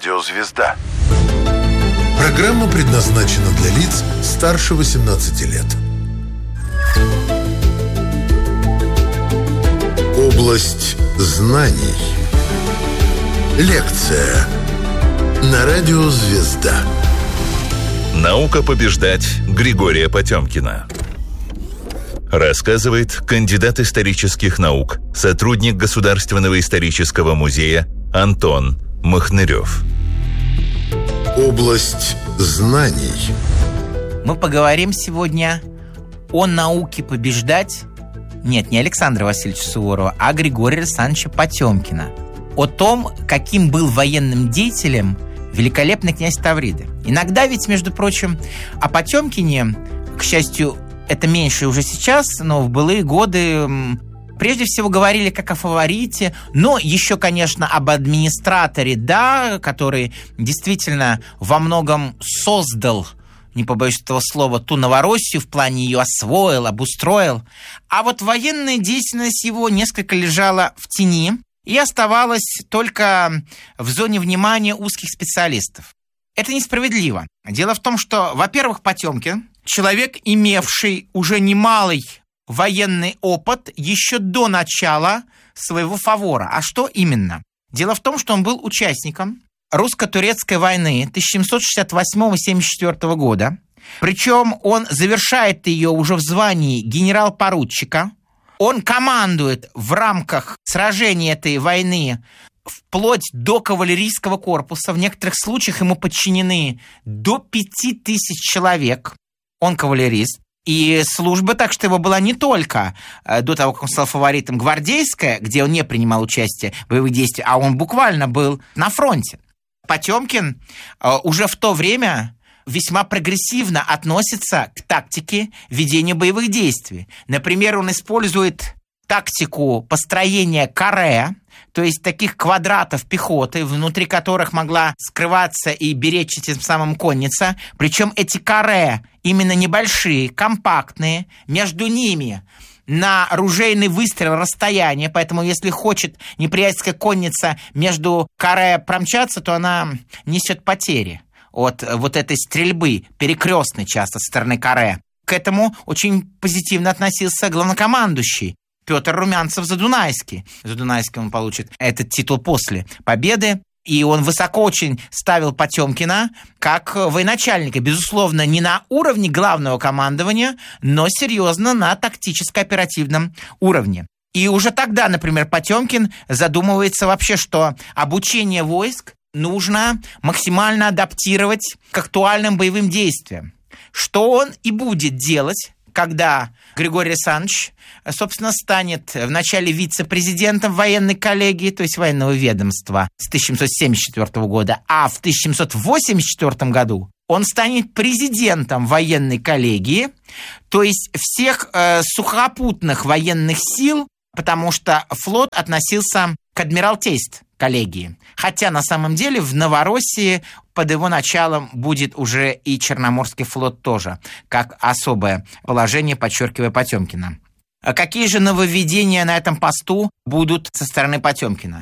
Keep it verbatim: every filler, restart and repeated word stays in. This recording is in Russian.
Радио «Звезда». Программа предназначена для лиц старше восемнадцати лет. Область знаний. Лекция на Радио «Звезда». Наука побеждать Григория Потемкина. Рассказывает кандидат исторических наук, сотрудник Государственного исторического музея Антон Махнырев. Область знаний. Мы поговорим сегодня о науке побеждать. Нет, не Александра Васильевича Суворова, а Григория Александровича Потемкина. О том, каким был военным деятелем великолепный князь Тавриды. Иногда ведь, между прочим, о Потемкине, к счастью, это меньше уже сейчас, но в былые годы прежде всего говорили как о фаворите, но еще, конечно, об администраторе, да, который действительно во многом создал, не побоюсь этого слова, ту Новороссию, в плане ее освоил, обустроил. А вот военная деятельность его несколько лежала в тени и оставалась только в зоне внимания узких специалистов. Это несправедливо. Дело в том, что, во-первых, Потемкин, человек, имевший уже немалый военный опыт еще до начала своего фавора. А что именно? Дело в том, что он был участником русско-турецкой войны тысяча семьсот шестьдесят восьмого — семьдесят четвёртого года. Причем он завершает ее уже в звании генерал-поручика. Он командует в рамках сражения этой войны вплоть до кавалерийского корпуса. В некоторых случаях ему подчинены до пяти тысяч человек. Он кавалерист. И служба, так что его была не только до того, как он стал фаворитом, гвардейская, где он не принимал участие в боевых действиях, а он буквально был на фронте. Потемкин уже в то время весьма прогрессивно относится к тактике ведения боевых действий. Например, он использует тактику построения каре, то есть таких квадратов пехоты, внутри которых могла скрываться и беречь тем самым конница. Причем эти каре именно небольшие, компактные, между ними на ружейный выстрел расстояние, поэтому если хочет неприятельская конница между каре промчаться, то она несет потери от вот этой стрельбы, перекрестной часто со стороны каре. К этому очень позитивно относился главнокомандующий Петр Румянцев-Задунайский. Задунайский он получит этот титул после победы. И он высоко очень ставил Потемкина как военачальника. Безусловно, не на уровне главного командования, но серьезно на тактическо-оперативном уровне. И уже тогда, например, Потемкин задумывается вообще, что обучение войск нужно максимально адаптировать к актуальным боевым действиям. Что он и будет делать, когда Григорий Александрович, собственно, станет вначале вице-президентом военной коллегии, то есть военного ведомства с тысяча семьсот семьдесят четвёртого года, а в тысяча семьсот восемьдесят четвёртом году он станет президентом военной коллегии, то есть всех э, сухопутных военных сил, потому что флот относился к адмиралтейству коллегии. Хотя на самом деле в Новороссии под его началом будет уже и Черноморский флот тоже, как особое положение, подчеркивая Потемкина. А какие же нововведения на этом посту будут со стороны Потемкина?